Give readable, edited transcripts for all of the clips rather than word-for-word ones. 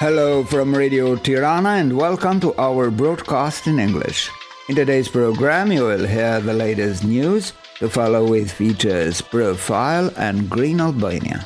Hello from Radio Tirana and welcome to our broadcast in English. In today's program, you will hear the latest news to follow with features Profile and Green Albania.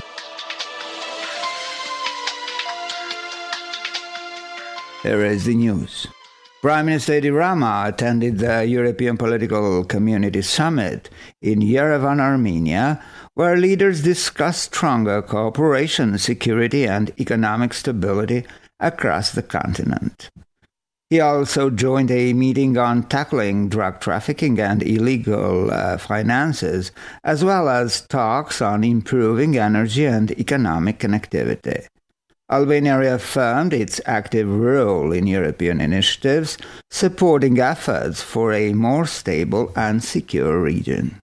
Here is the news. Prime Minister Edi Rama attended the European Political Community Summit in Yerevan, Armenia, where leaders discussed stronger cooperation, security, and economic stability across the continent. He also joined a meeting on tackling drug trafficking and illegal finances, as well as talks on improving energy and economic connectivity. Albania reaffirmed its active role in European initiatives, supporting efforts for a more stable and secure region.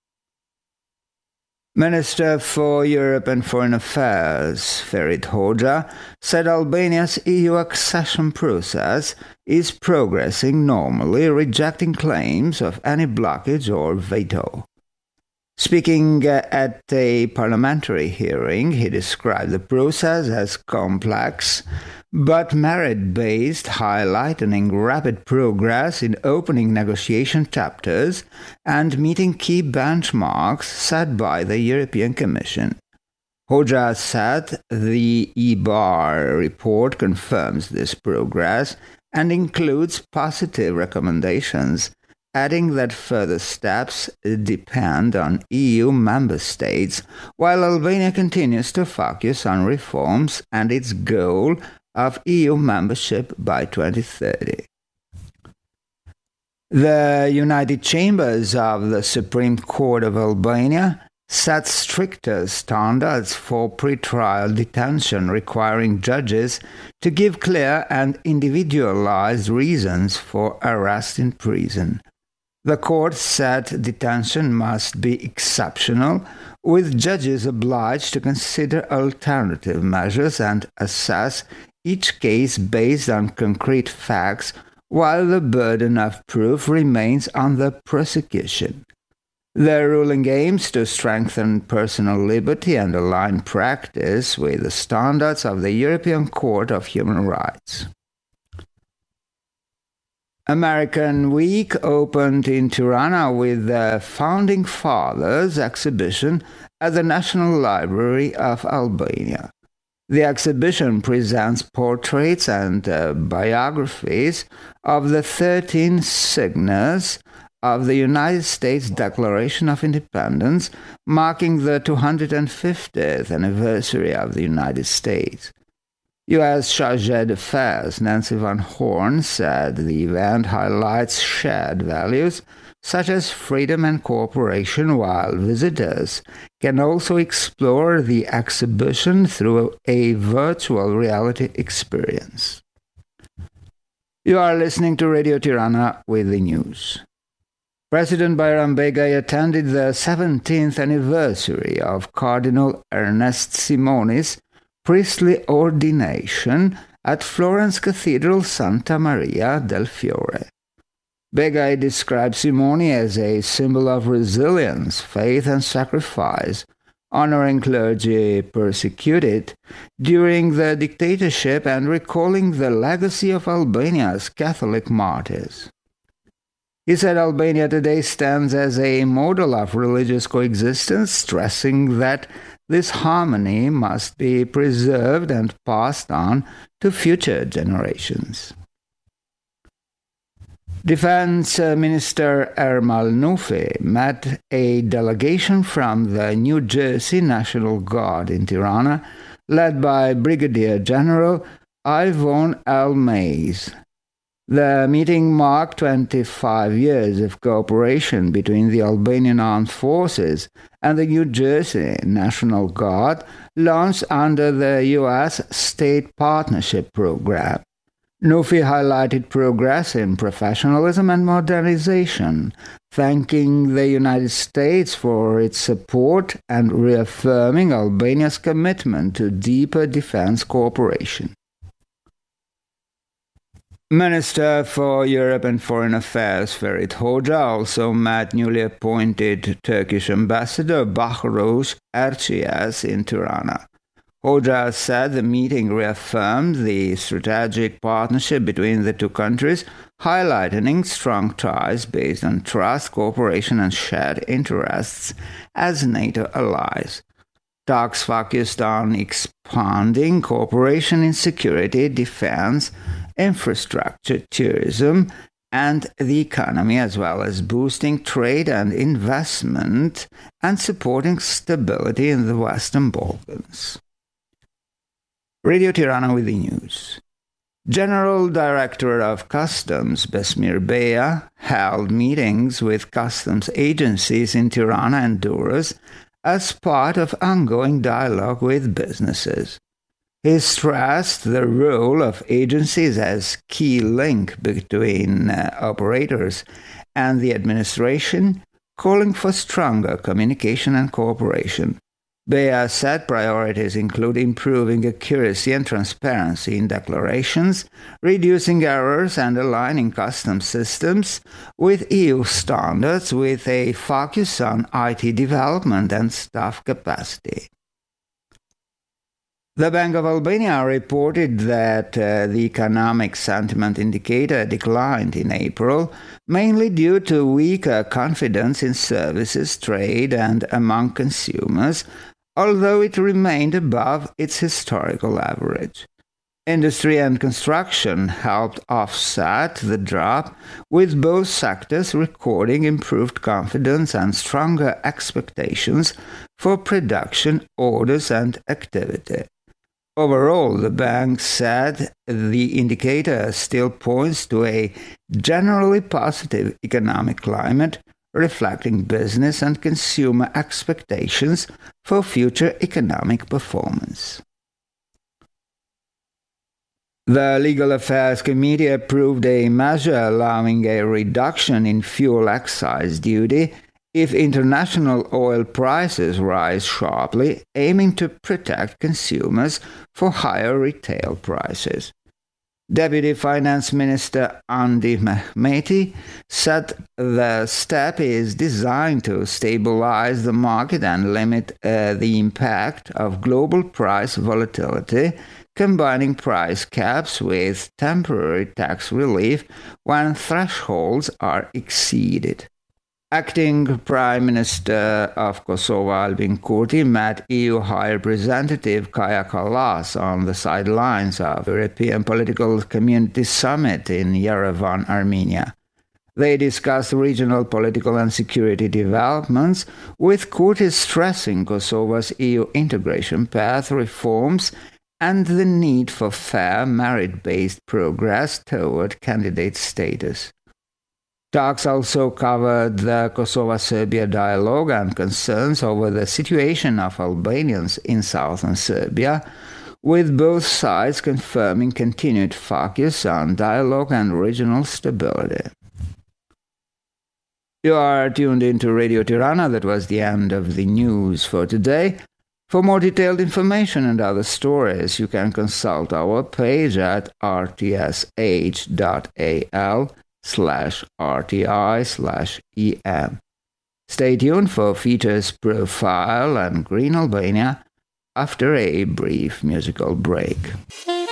Minister for Europe and Foreign Affairs, Ferit Hoxha, said Albania's EU accession process is progressing normally, rejecting claims of any blockage or veto. Speaking at a parliamentary hearing, he described the process as complex but merit-based, highlighting rapid progress in opening negotiation chapters and meeting key benchmarks set by the European Commission. Hoxha said the EBAR report confirms this progress and includes positive recommendations, adding that further steps depend on EU member states, while Albania continues to focus on reforms and its goal of EU membership by 2030. The United Chambers of the Supreme Court of Albania set stricter standards for pretrial detention, requiring judges to give clear and individualized reasons for arrest in prison. The court said detention must be exceptional, with judges obliged to consider alternative measures and assess each case based on concrete facts, while the burden of proof remains on the prosecution. The ruling aims to strengthen personal liberty and align practice with the standards of the European Court of Human Rights. American Week opened in Tirana with the Founding Fathers exhibition at the National Library of Albania. The exhibition presents portraits and biographies of the 13 signers of the United States Declaration of Independence, marking the 250th anniversary of the United States. U.S. Chargé d'Affaires Nancy Van Horn said the event highlights shared values such as freedom and cooperation, while visitors can also explore the exhibition through a virtual reality experience. You are listening to Radio Tirana with the news. President Bayram Begay attended the 17th anniversary of Cardinal Ernest Simonis' priestly ordination at Florence Cathedral Santa Maria del Fiore. Begay described Simoni as a symbol of resilience, faith, and sacrifice, honoring clergy persecuted during the dictatorship and recalling the legacy of Albania's Catholic martyrs. He said Albania today stands as a model of religious coexistence, stressing that this harmony must be preserved and passed on to future generations. Defense Minister Ermal Nufi met a delegation from the New Jersey National Guard in Tirana, led by Brigadier General Yvonne L. Mays. The meeting marked 25 years of cooperation between the Albanian Armed Forces and the New Jersey National Guard, launched under the U.S. State Partnership Program. Nufi highlighted progress in professionalism and modernization, thanking the United States for its support and reaffirming Albania's commitment to deeper defense cooperation. Minister for Europe and Foreign Affairs Ferit Hoxha also met newly appointed Turkish Ambassador Bahrosh Erciyes in Tirana. Hoxha said the meeting reaffirmed the strategic partnership between the two countries, highlighting strong ties based on trust, cooperation, and shared interests as NATO allies. Talks focused on expanding cooperation in security, defense, infrastructure, tourism, and the economy, as well as boosting trade and investment and supporting stability in the Western Balkans. Radio Tirana with the news. General Director of Customs Besmir Bea held meetings with customs agencies in Tirana and Durrës as part of ongoing dialogue with businesses. He stressed the role of agencies as key link between operators and the administration, calling for stronger communication and cooperation. Bea said priorities include improving accuracy and transparency in declarations, reducing errors, and aligning customs systems with EU standards with a focus on IT development and staff capacity. The Bank of Albania reported that the economic sentiment indicator declined in April, mainly due to weaker confidence in services, trade, and among consumers, although it remained above its historical average. Industry and construction helped offset the drop, with both sectors recording improved confidence and stronger expectations for production, orders, and activity. Overall, the bank said the indicator still points to a generally positive economic climate, reflecting business and consumer expectations for future economic performance. The Legal Affairs Committee approved a measure allowing a reduction in fuel excise duty if international oil prices rise sharply, aiming to protect consumers for higher retail prices. Deputy Finance Minister Andi Mehmeti said the step is designed to stabilize the market and limit the impact of global price volatility, combining price caps with temporary tax relief when thresholds are exceeded. Acting Prime Minister of Kosovo Albin Kurti met EU High Representative Kaja Kallas on the sidelines of European Political Community Summit in Yerevan, Armenia. They discussed regional political and security developments, with Kurti stressing Kosovo's EU integration path, reforms, and the need for fair, merit-based progress toward candidate status. Talks also covered the Kosovo-Serbia dialogue and concerns over the situation of Albanians in southern Serbia, with both sides confirming continued focus on dialogue and regional stability. You are tuned into Radio Tirana. That was the end of the news for today. For more detailed information and other stories, you can consult our page at rtsh.al/RTI/EM. Stay tuned for features, profile, and Green Albania after a brief musical break.